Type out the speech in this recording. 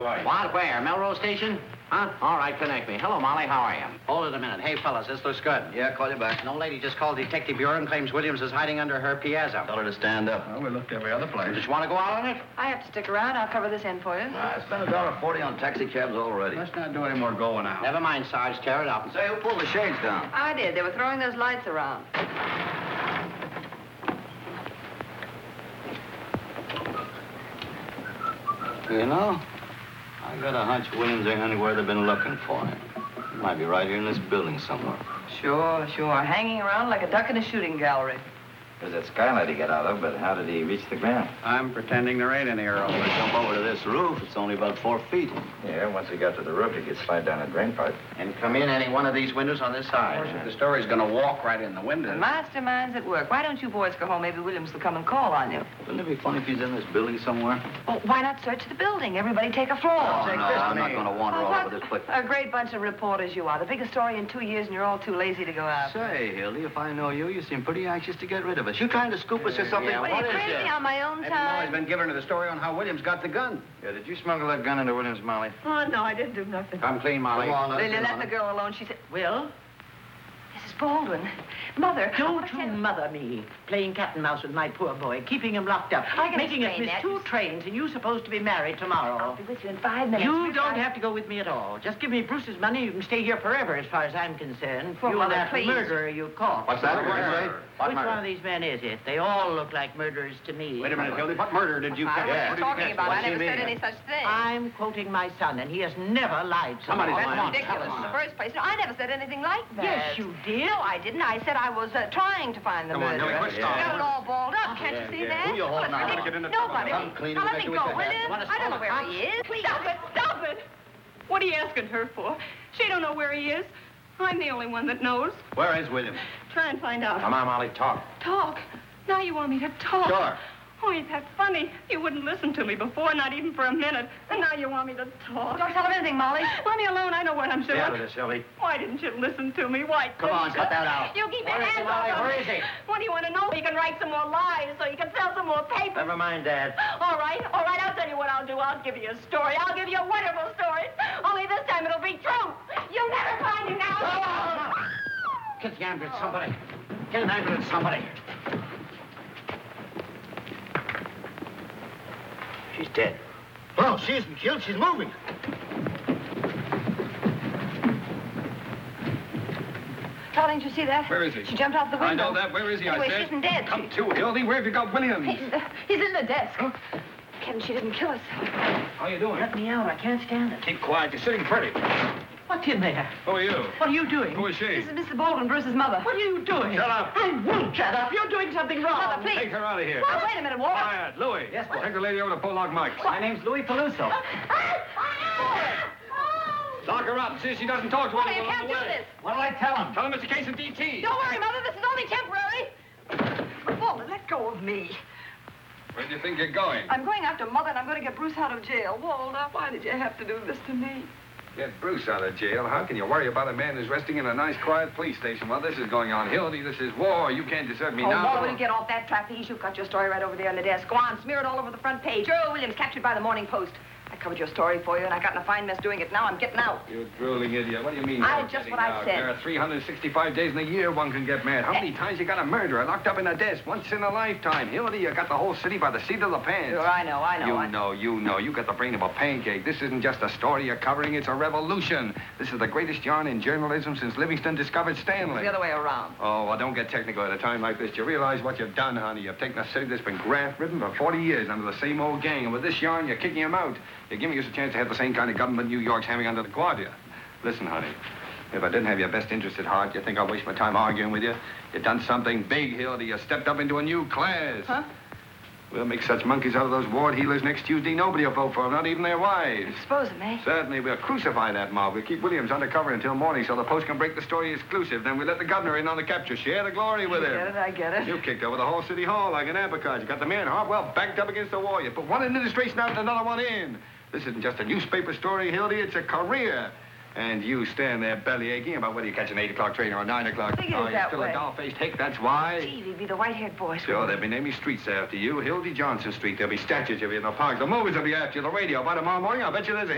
What? Where? Melrose Station? Huh? All right, connect me. Hello, Molly. How are you? Hold it a minute. Hey, fellas, this looks good. Yeah, call you back. An old lady just called Detective Bureau and claims Williams is hiding under her piazza. Tell her to stand up. Well, we looked every other place. You just want to go out on it? I have to stick around. I'll cover this end for you. I spent $1.40 on taxi cabs already. Let's not do any more going out. Never mind, Sarge. Tear it up. Say, who pulled the shades down? I did. They were throwing those lights around. You know, I got a hunch Williams ain't anywhere they've been looking for him. He might be right here in this building somewhere. Sure. Hanging around like a duck in a shooting gallery. There's that skylight he got out of, but how did he reach the ground? I'm pretending there ain't any Earl. To jump over to this roof, it's only about 4 feet. Yeah, once he got to the roof, he could slide down a drain pipe. And come in any one of these windows on this side. The story's gonna walk right in the The window. mastermind's at work. Why don't you boys go home? Maybe Williams will come and call on you. Wouldn't it be funny if he's in this building somewhere? Well, why not search the building? Everybody take a floor. Oh, take no, this I'm to not me. going to wander all over this place. A great bunch of reporters you are. The biggest story in 2 years, and you're all too lazy to go out. Say, Hildy, if I know you, you seem pretty anxious to get rid of us. You trying to scoop us or something? yeah, What what are you is crazy it? on my own Maybe Molly's time? been giving her the story on how Williams got the gun. Yeah, did you smuggle that gun into Williams, Molly? Oh, no, I didn't do nothing. Come clean, Molly. Come on, Lily, let's let get the on girl alone. She said, Will? Mrs. Baldwin. Mother. Don't you mother me, playing cat and mouse with my poor boy, keeping him locked up, I can making us explain miss that. 2 trains, and you supposed to be married I'll tomorrow. be with you in 5 minutes. You don't have to go with me at all. Just give me Bruce's money. You can stay here forever, as far as I'm concerned. Well, you Mother, and that please. murderer you caught. What's that? What did you say? What Which murder? one of these men is it? They all look like murderers to me. Wait a minute, Hildy. What murder did you I catch? don't know Yeah. what you're talking about. I What's he never said mean? any such thing. I'm quoting my son, and he has never lied to Somebody's me. lying. That's Come on, ridiculous tell in us. the first place. No, I never said anything like that. Yes, you did. No, I didn't. I said I was trying to find the Come on, murderer. Nellie, quit You stalling. got it all balled up. Can't you see that? Who you holding Well, on? it's Get into ridiculous. trouble. Nobody. Come clean Now and let make me it go, with will your you? head. I don't know where he is. Please. Stop it! What are you asking her for? She don't know where he is. I'm the only one that knows. Where is Williams? Try and find out. Come on, Molly. Talk. Talk. Now you want me to talk. Sure. Oh, ain't that funny? You wouldn't listen to me before, not even for a minute. And now you want me to talk. Don't tell him anything, Molly. Let me alone. I know what I'm doing. Stay out of this, Hildy. Why didn't you listen to me? Why Come on, couldn't cut you? that out. You keep your Where is he, hands Molly? off of Where me. is he? What do you want to know? You can write some more lies so you can sell some more papers. Never mind, Dad. All right. I'll tell you what I'll do. I'll give you a story. I'll give you a wonderful story. Only this time it'll be true. You'll never find him now. Get the ambulance, somebody. Get an ambulance, somebody. She's dead. Oh, she isn't killed. She's moving. Darling, did you see that? Where is he? She jumped out the window. I know that. Where is he? Anyway, I said. she isn't dead. Come to, Hildy. Where have you got Williams? He's in the desk. Kevin, she didn't kill us. How you doing? Let me out. I can't stand it. Keep quiet. You're sitting pretty. What's in there? Who are you? What are you doing? Who is she? This is Mrs. Baldwin, Bruce's mother. What are you doing? Shut up. I won't shut up. You're doing something wrong. Mother, please. Take her out of here. Now, wait a minute, Walt. Quiet. Louis. Yes, boy. Take the lady over to Pollock Mike's. My name's Louis Peluso. Lock her up. See if she doesn't talk to Mother, you anyone can't on the do way. this. What'll I tell him? Tell him it's a case of DT. Don't worry, Mother. This is only temporary. Walter, let go of me. Where do you think you're going? I'm going after Mother, and I'm going to get Bruce out of jail. Walter, why did you have to do this to me? Get Bruce out of jail. How can you worry about a man who's resting in a nice, quiet police station while this is going on? Hildy, this is war. You can't desert me Oh, now. Walter, will you get off that trapeze? You got your story right over there on the desk. Go on, smear it all over the front page. Earl Williams captured by the Morning Post. I covered your story for you, and I got in a fine mess doing it. Now I'm getting out. You drooling idiot. What do you mean? I you're just getting what I out? said. There are 365 days in a year one can get mad. How many times you got a murderer locked up in a desk? Once in a lifetime. Hildy, you got the whole city by the seat of the pants. Sure, I know. You know. You got the brain of a pancake. This isn't just a story you're covering. It's a revolution. This is the greatest yarn in journalism since Livingston discovered Stanley. It's the other way around. Oh, well, don't get technical at a time like this. Do you realize what you've done, honey? You've taken a city that's been graft-ridden for 40 years under the same old gang, and with this yarn, you're kicking him out. You're giving us a chance to have the same kind of government New York's having under the Guardia. Listen, honey, if I didn't have your best interest at heart, you think I'll waste my time arguing with you? You've done something big, Hildy. You stepped up into a new class. Huh? We'll make such monkeys out of those ward healers next Tuesday. Nobody will vote for them, not even their wives. Expose him, eh? Certainly, we'll crucify that mob. We'll keep Williams undercover until morning so the Post can break the story exclusive. Then we'll let the governor in on the capture. Share the glory with him. I get it. You kicked over the whole city hall like an apricot. You got the man Hartwell backed up against the wall. You put one administration out and another one in. This isn't just a newspaper story, Hildy. It's a career. And you stand there belly aching about whether you catch an 8 o'clock train or a 9 o'clock. Figured Oh, it you're that still way. a doll-faced hick, that's why. Gee, he'd be the white-haired boy. Sure, they'll be naming streets after you. Hildy Johnson Street. There'll be statues of you in the park. The movies will be after you. The radio. By tomorrow morning, I'll bet you there's a